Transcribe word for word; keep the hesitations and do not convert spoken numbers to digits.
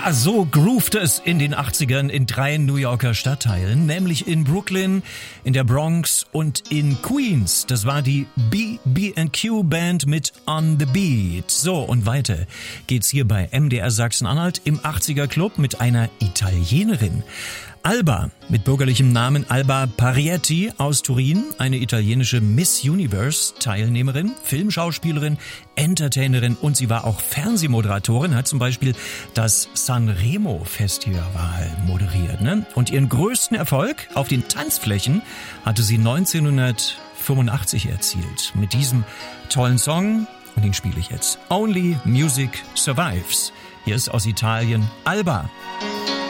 Ja, so groovte es in den achtzigern in drei New Yorker Stadtteilen, nämlich in Brooklyn, in der Bronx und in Queens. Das war die B B and Q Band mit On the Beat. So, und weiter geht's hier bei M D R Sachsen-Anhalt im achtziger Club mit einer Italienerin. Alba, mit bürgerlichem Namen Alba Parietti aus Turin, eine italienische Miss Universe-Teilnehmerin, Filmschauspielerin, Entertainerin und sie war auch Fernsehmoderatorin, hat zum Beispiel das Sanremo-Festival moderiert. Ne? Und ihren größten Erfolg auf den Tanzflächen hatte sie neunzehnhundertfünfundachtzig erzielt. Mit diesem tollen Song, und den spiele ich jetzt, Only Music Survives. Hier ist aus Italien Alba.